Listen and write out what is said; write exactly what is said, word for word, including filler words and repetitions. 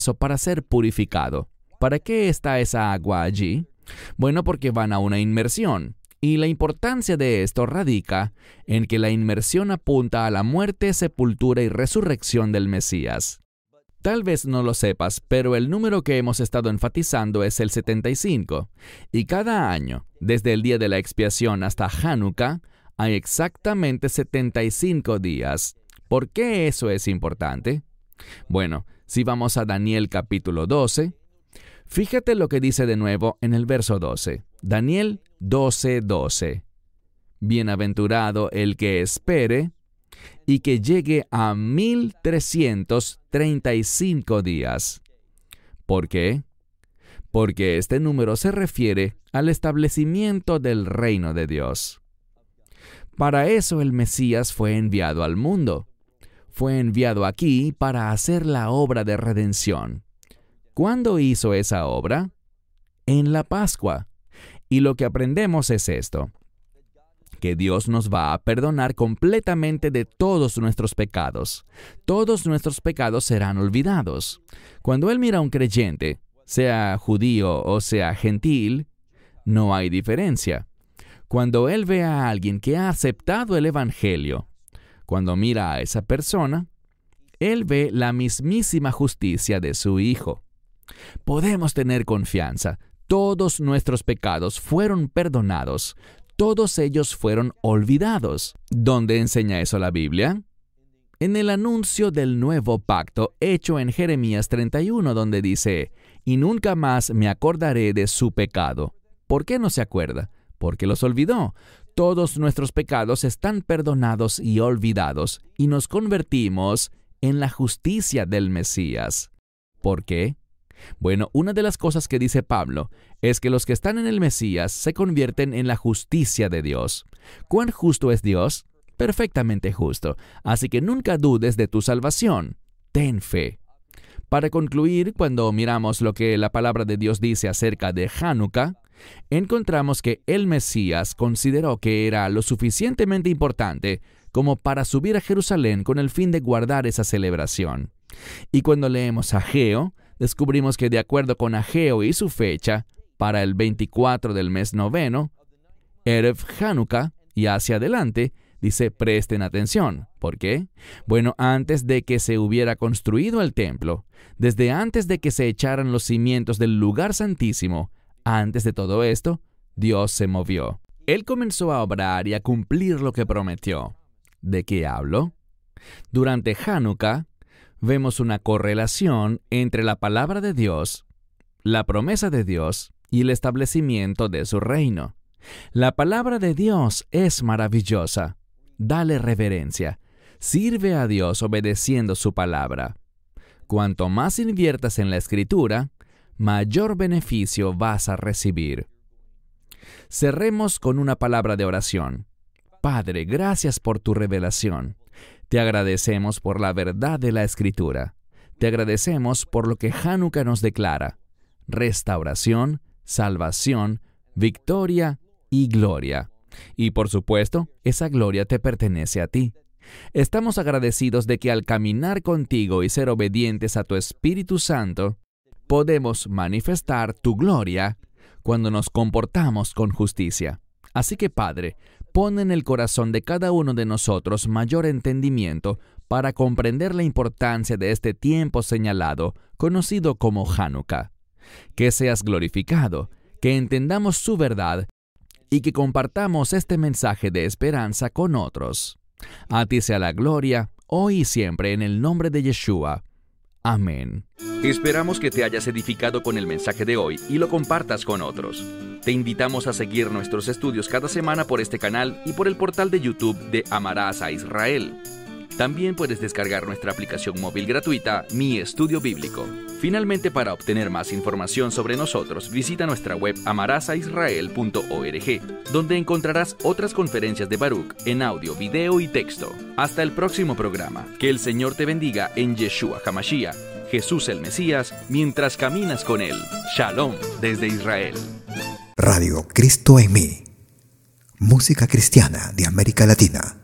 para ser purificado. ¿Para qué está esa agua allí? Bueno, porque van a una inmersión. Y la importancia de esto radica en que la inmersión apunta a la muerte, sepultura y resurrección del Mesías. Tal vez no lo sepas, pero el número que hemos estado enfatizando es el setenta y cinco. Y cada año, desde el día de la expiación hasta Hanukkah, hay exactamente setenta y cinco días. ¿Por qué eso es importante? Bueno, si vamos a Daniel capítulo doce, fíjate lo que dice de nuevo en el verso doce. Daniel doce, doce. Bienaventurado el que espere y que llegue a mil trescientos treinta y cinco días. ¿Por qué? Porque este número se refiere al establecimiento del reino de Dios. Para eso el Mesías fue enviado al mundo. Fue enviado aquí para hacer la obra de redención. ¿Cuándo hizo esa obra? En la Pascua. Y lo que aprendemos es esto, que Dios nos va a perdonar completamente de todos nuestros pecados. Todos nuestros pecados serán olvidados. Cuando Él mira a un creyente, sea judío o sea gentil, no hay diferencia. Cuando Él ve a alguien que ha aceptado el Evangelio, cuando mira a esa persona, Él ve la mismísima justicia de su Hijo. Podemos tener confianza. Todos nuestros pecados fueron perdonados. Todos ellos fueron olvidados. ¿Dónde enseña eso la Biblia? En el anuncio del nuevo pacto hecho en Jeremías treinta y uno, donde dice, «Y nunca más me acordaré de su pecado». ¿Por qué no se acuerda? Porque los olvidó. Todos nuestros pecados están perdonados y olvidados, y nos convertimos en la justicia del Mesías. ¿Por qué? Bueno, una de las cosas que dice Pablo es que los que están en el Mesías se convierten en la justicia de Dios. ¿Cuán justo es Dios? Perfectamente justo. Así que nunca dudes de tu salvación. Ten fe. Para concluir, cuando miramos lo que la palabra de Dios dice acerca de Hanukkah, encontramos que el Mesías consideró que era lo suficientemente importante como para subir a Jerusalén con el fin de guardar esa celebración. Y cuando leemos Ageo, descubrimos que de acuerdo con Ageo y su fecha, para el veinticuatro del mes noveno, Erev Hanukkah y hacia adelante, dice presten atención. ¿Por qué? Bueno, antes de que se hubiera construido el templo, desde antes de que se echaran los cimientos del lugar santísimo, antes de todo esto, Dios se movió. Él comenzó a obrar y a cumplir lo que prometió. ¿De qué hablo? Durante Hanukkah, vemos una correlación entre la palabra de Dios, la promesa de Dios y el establecimiento de su reino. La palabra de Dios es maravillosa. Dale reverencia. Sirve a Dios obedeciendo su palabra. Cuanto más inviertas en la Escritura, mayor beneficio vas a recibir. Cerremos con una palabra de oración. Padre, gracias por tu revelación. Te agradecemos por la verdad de la Escritura. Te agradecemos por lo que Hanukkah nos declara: restauración, salvación, victoria y gloria. Y por supuesto, esa gloria te pertenece a ti. Estamos agradecidos de que al caminar contigo y ser obedientes a tu Espíritu Santo, podemos manifestar tu gloria cuando nos comportamos con justicia. Así que, Padre, pon en el corazón de cada uno de nosotros mayor entendimiento para comprender la importancia de este tiempo señalado, conocido como Hanukkah. Que seas glorificado, que entendamos su verdad y que compartamos este mensaje de esperanza con otros. A ti sea la gloria, hoy y siempre, en el nombre de Yeshua. Amén. Esperamos que te hayas edificado con el mensaje de hoy y lo compartas con otros. Te invitamos a seguir nuestros estudios cada semana por este canal y por el portal de YouTube de Amarás a Israel. También puedes descargar nuestra aplicación móvil gratuita, Mi Estudio Bíblico. Finalmente, para obtener más información sobre nosotros, visita nuestra web amarás a israel punto org, donde encontrarás otras conferencias de Baruch en audio, video y texto. Hasta el próximo programa. Que el Señor te bendiga en Yeshua HaMashiach, Jesús el Mesías, mientras caminas con Él. Shalom desde Israel. Radio Cristo en mí. Música cristiana de América Latina.